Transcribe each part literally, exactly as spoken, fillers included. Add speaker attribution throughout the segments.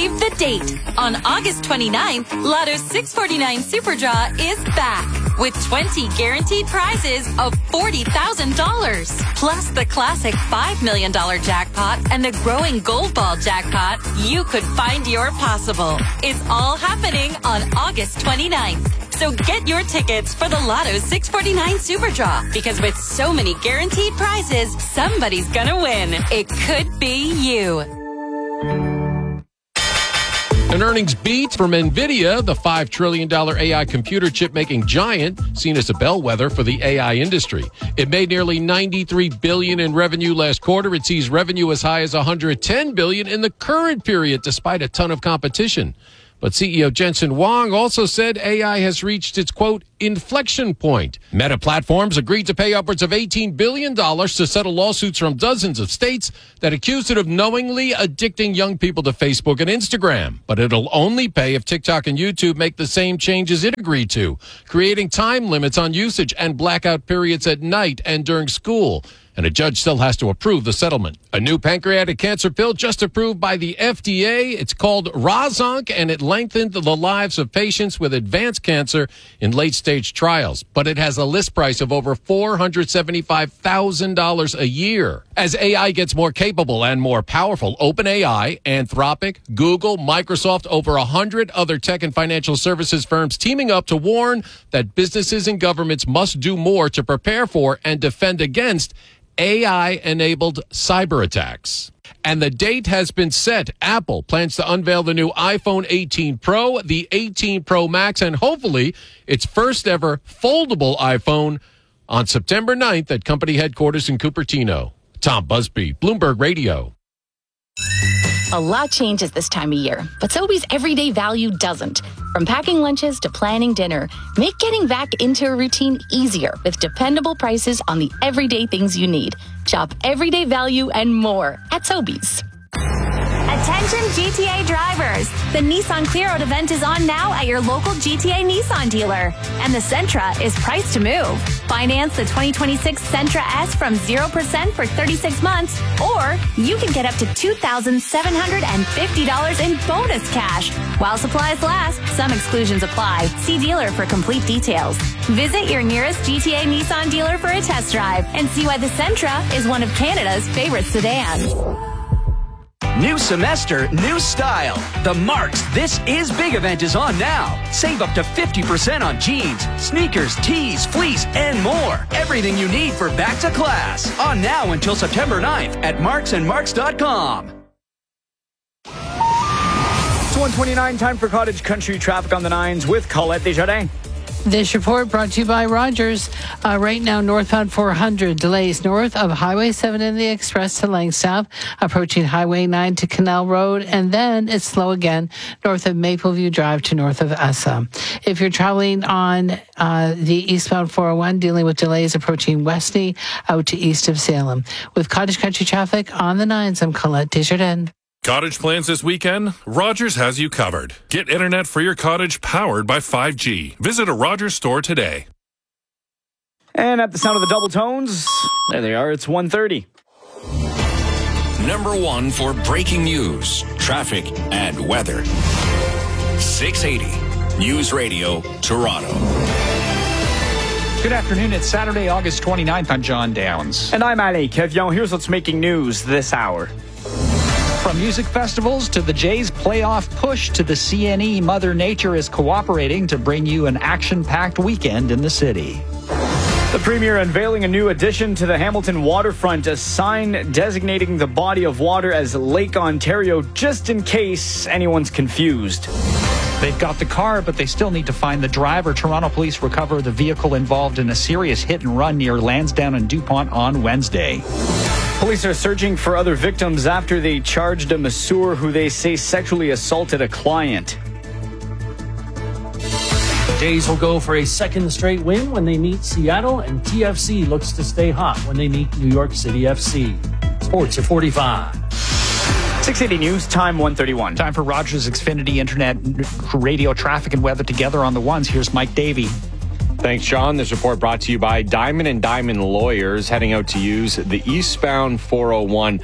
Speaker 1: Save the date. On August twenty-ninth, Lotto's six forty-nine Super Draw is back with twenty guaranteed prizes of forty thousand dollars. Plus the classic five million dollars jackpot and the growing Gold Ball jackpot. You could find your possible. It's all happening on August twenty-ninth. So get your tickets for the Lotto's six forty-nine Super Draw, because with so many guaranteed prizes, somebody's gonna win. It could be you.
Speaker 2: An earnings beat from NVIDIA, the five trillion dollars A I computer chip-making giant, seen as a bellwether for the A I industry. It made nearly ninety-three billion dollars in revenue last quarter. It sees revenue as high as one hundred ten billion dollars in the current period, despite a ton of competition. But C E O Jensen Huang also said A I has reached its, quote, inflection point. Meta Platforms agreed to pay upwards of eighteen billion dollars to settle lawsuits from dozens of states that accuse it of knowingly addicting young people to Facebook and Instagram. But it'll only pay if TikTok and YouTube make the same changes it agreed to, creating time limits on usage and blackout periods at night and during school. And a judge still has to approve the settlement. A new pancreatic cancer pill just approved by the F D A. It's called Rozonk, and it lengthened the lives of patients with advanced cancer in late-stage trials. But it has a list price of over four hundred seventy-five thousand dollars a year. As A I gets more capable and more powerful, OpenAI, Anthropic, Google, Microsoft, over one hundred other tech and financial services firms teaming up to warn that businesses and governments must do more to prepare for and defend against A I-enabled cyber attacks. And the date has been set. Apple plans to unveil the new iPhone eighteen Pro, the eighteen Pro Max, and hopefully its first ever foldable iPhone on September ninth at company headquarters in Cupertino. Tom Busby, Bloomberg Radio.
Speaker 3: A lot changes this time of year, but Sobeys everyday value doesn't. From packing lunches to planning dinner, make getting back into a routine easier with dependable prices on the everyday things you need. Shop everyday value and more at Sobeys.
Speaker 4: Attention G T A drivers! The Nissan Clear Out event is on now at your local G T A Nissan dealer. And the Sentra is priced to move. Finance the twenty twenty-six Sentra S from zero percent for thirty-six months, or you can get up to two thousand seven hundred fifty dollars in bonus cash. While supplies last, some exclusions apply. See dealer for complete details. Visit your nearest G T A Nissan dealer for a test drive and see why the Sentra is one of Canada's favorite sedans.
Speaker 5: New semester, new style. The Marks This Is Big event is on now. Save up to fifty percent on jeans, sneakers, tees, fleece, and more. Everything you need for back to class. On now until September ninth at marks and marks dot com.
Speaker 6: It's one twenty-nine, time for Cottage Country traffic on the nines with Colette Desjardins.
Speaker 7: This report brought to you by Rogers. Uh, right now, northbound four hundred delays north of Highway seven in the Express to Langstaff, approaching Highway nine to Canal Road, and then it's slow again north of Mapleview Drive to north of Essa. If you're traveling on uh, the eastbound four oh one, dealing with delays approaching Westney out to east of Salem. With Cottage Country traffic on the nines, I'm Colette Desjardins.
Speaker 8: Cottage plans this weekend? Rogers has you covered. Get internet for your cottage powered by five G. Visit a Rogers store today.
Speaker 6: And at the sound of the double tones, there they are. It's one thirty.
Speaker 9: Number one for breaking news, traffic, and weather. six eighty News Radio, Toronto.
Speaker 10: Good afternoon. It's Saturday, August twenty-ninth. I'm John Downs.
Speaker 6: And I'm Ali Kevion. Here's what's making news this hour.
Speaker 10: From music festivals to the Jays' playoff push to the C N E, Mother Nature is cooperating to bring you an action-packed weekend in the city.
Speaker 6: The Premier unveiling a new addition to the Hamilton waterfront, a sign designating the body of water as Lake Ontario, just in case anyone's confused.
Speaker 10: They've got the car, but they still need to find the driver. Toronto police recover the vehicle involved in a serious hit and run near Lansdowne and DuPont on Wednesday.
Speaker 6: Police are searching for other victims after they charged a masseur who they say sexually assaulted a client.
Speaker 11: Jays will go for a second straight win when they meet Seattle, and T F C looks to stay hot when they meet New York City F C. Sports at forty-five.
Speaker 6: six eighty News, time one thirty-one.
Speaker 10: Time for Rogers Xfinity Internet radio traffic and weather together on the ones. Here's Mike Davey.
Speaker 12: Thanks, John. This report brought to you by Diamond and Diamond Lawyers, heading out to use the eastbound four oh one.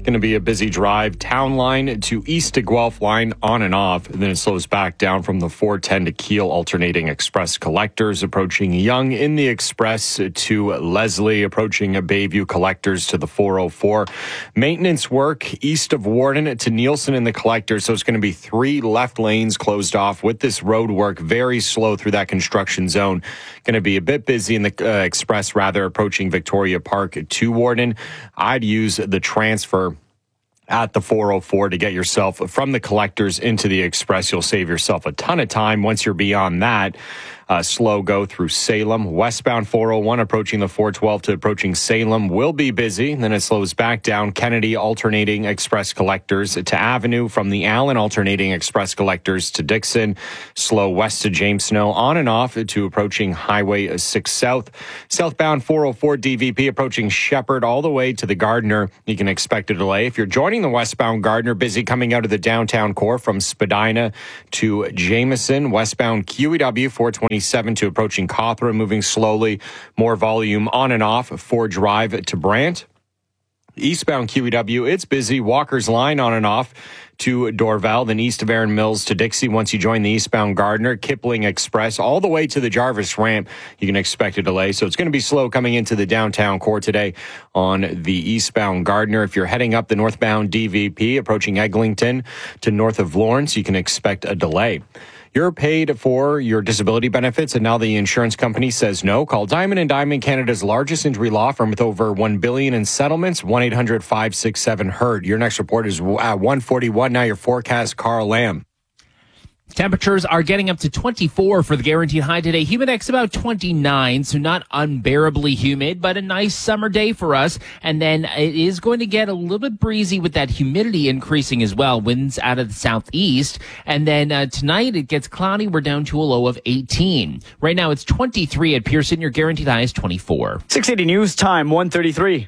Speaker 12: Going to be a busy drive. Town line to east to Guelph line on and off. And then it slows back down from the four ten to Kiel alternating express collectors, approaching Young in the express to Leslie, approaching Bayview collectors to the four oh four. Maintenance work east of Warden to Nielsen in the collectors. So it's going to be three left lanes closed off with this road work. Very slow through that construction zone. Going to be a bit busy in the uh, express, rather, approaching Victoria Park to Warden. I'd use the transfer at the four oh four to get yourself from the collectors into the express. You'll save yourself a ton of time. Once you're beyond that, uh, slow go through Salem. Westbound four oh one approaching the four twelve to approaching Salem will be busy. Then it slows back down. Kennedy alternating express collectors to Avenue, from the Allen alternating express collectors to Dixon. Slow west to James Snow, on and off to approaching Highway six South. Southbound four oh four D V P approaching Shepherd all the way to the Gardner. You can expect a delay. If you're joining the westbound Gardner, busy coming out of the downtown core from Spadina to Jameson. Westbound Q E W four twenty-seven to approaching Cawthra, moving slowly. More volume on and off for Drive to Brant. Eastbound Q E W, it's busy. Walker's Line on and off to Dorval, then east of Erin Mills to Dixie. Once you join the eastbound Gardner, Kipling Express all the way to the Jarvis ramp, you can expect a delay. So it's going to be slow coming into the downtown core today on the eastbound Gardner. If you're heading up the northbound D V P, approaching Eglinton to north of Lawrence, you can expect a delay. You're paid for your disability benefits, and now the insurance company says no. Call Diamond and Diamond, Canada's largest injury law firm with over one billion dollars in settlements. one eight hundred five six seven HEARD. Your next report is at one forty-one. Now your forecast, Carl Lamb.
Speaker 13: Temperatures are getting up to twenty-four for the guaranteed high today. Humidex about twenty-nine, so not unbearably humid, but a nice summer day for us. And then it is going to get a little bit breezy with that humidity increasing as well. Winds out of the southeast. And then uh, tonight it gets cloudy. We're down to a low of eighteen. Right now it's twenty-three at Pearson. Your guaranteed high is twenty-four.
Speaker 6: six eighty News Time, one thirty-three.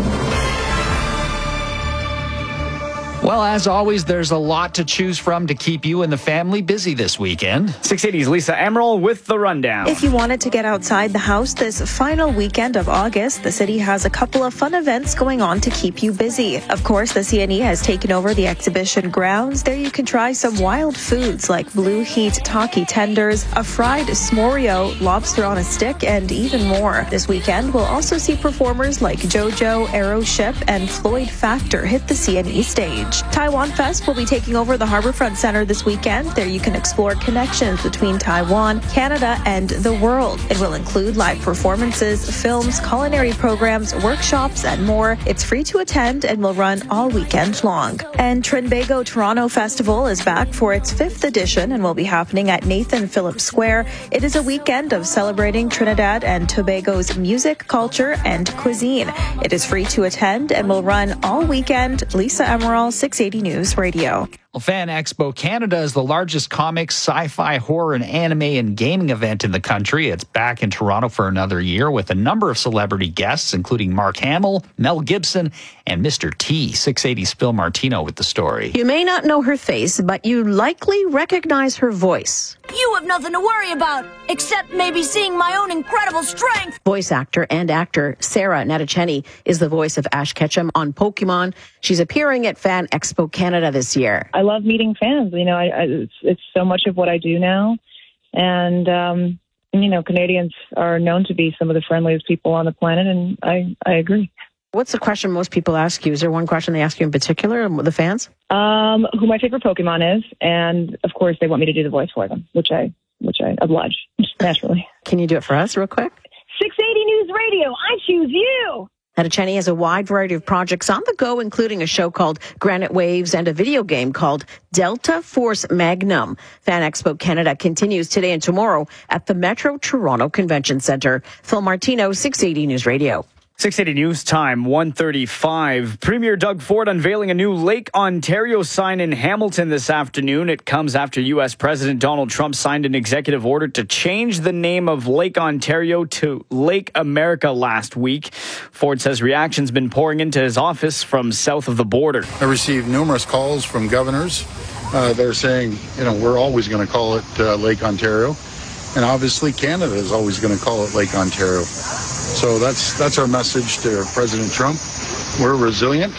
Speaker 10: Well, as always, there's a lot to choose from to keep you and the family busy this weekend.
Speaker 6: six eighty's Lisa Emerald with the rundown.
Speaker 14: If you wanted to get outside the house this final weekend of August, the city has a couple of fun events going on to keep you busy. Of course, the C N E has taken over the exhibition grounds. There you can try some wild foods like Blue Heat Taki tenders, a fried smorio, lobster on a stick, and even more. This weekend, we'll also see performers like JoJo, Aeroship, and Floyd Factor hit the C N E stage. Taiwan Fest will be taking over the Harbourfront Centre this weekend. There you can explore connections between Taiwan, Canada, and the world. It will include live performances, films, culinary programs, workshops, and more. It's free to attend and will run all weekend long. And Trinbago Toronto Festival is back for its fifth edition and will be happening at Nathan Phillips Square. It is a weekend of celebrating Trinidad and Tobago's music, culture, and cuisine. It is free to attend and will run all weekend. Lisa Emerald, six eighty News Radio.
Speaker 10: Well, Fan Expo Canada is the largest comics, sci-fi, horror, and anime and gaming event in the country. It's back in Toronto for another year with a number of celebrity guests, including Mark Hamill, Mel Gibson, and Mister T. six eighty's Phil Martino with the story.
Speaker 15: You may not know her face, but you likely recognize her voice.
Speaker 16: You have nothing to worry about, except maybe seeing my own incredible strength.
Speaker 15: Voice actor and actor Sarah Natacheni is the voice of Ash Ketchum on Pokemon. She's appearing at Fan Expo Canada this year.
Speaker 17: I love meeting fans. You know, I, I, it's, it's so much of what I do now. And, um, you know, Canadians are known to be some of the friendliest people on the planet, and I, I agree.
Speaker 15: What's the question most people ask you? Is there one question they ask you in particular, the fans?
Speaker 17: Um, who my favorite Pokemon is, and, of course, they want me to do the voice for them, which I which I oblige, naturally.
Speaker 15: Can you do it for us real quick?
Speaker 16: six eighty News Radio, I choose you!
Speaker 15: Natacheni has a wide variety of projects on the go, including a show called Granite Waves and a video game called Delta Force Magnum. Fan Expo Canada continues today and tomorrow at the Metro Toronto Convention Centre. Phil Martino, six eighty News Radio.
Speaker 6: six eighty News Time, one thirty-five. Premier Doug Ford unveiling a new Lake Ontario sign in Hamilton this afternoon. It comes after U S President Donald Trump signed an executive order to change the name of Lake Ontario to Lake America last week. Ford says reaction's been pouring into his office from south of the border.
Speaker 18: I received numerous calls from governors. Uh, they're saying, you know, we're always going to call it uh, Lake Ontario. And obviously Canada is always going to call it Lake Ontario. So that's that's our message to President Trump. We're resilient.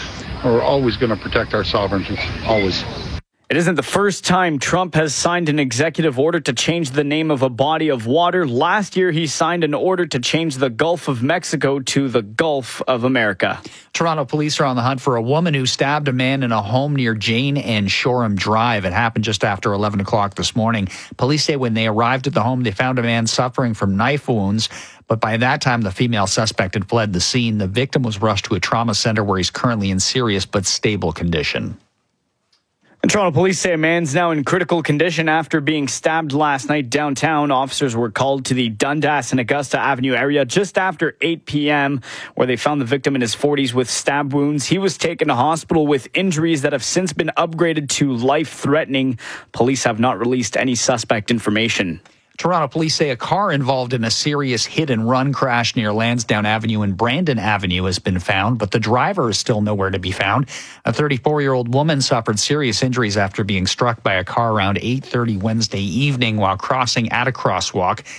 Speaker 18: We're always going to protect our sovereignty, always.
Speaker 6: It isn't the first time Trump has signed an executive order to change the name of a body of water. Last year, he signed an order to change the Gulf of Mexico to the Gulf of America.
Speaker 10: Toronto police are on the hunt for a woman who stabbed a man in a home near Jane and Shoreham Drive. It happened just after eleven o'clock this morning. Police say when they arrived at the home, they found a man suffering from knife wounds. But by that time, the female suspect had fled the scene. The victim was rushed to a trauma center where he's currently in serious but stable condition.
Speaker 6: And Toronto police say a man's now in critical condition after being stabbed last night downtown. Officers were called to the Dundas and Augusta Avenue area just after eight p.m., where they found the victim in his forties with stab wounds. He was taken to hospital with injuries that have since been upgraded to life-threatening. Police have not released any suspect information.
Speaker 10: Toronto police say a car involved in a serious hit-and-run crash near Lansdowne Avenue and Brandon Avenue has been found, but the driver is still nowhere to be found. A thirty-four-year-old woman suffered serious injuries after being struck by a car around eight thirty Wednesday evening while crossing at a crosswalk.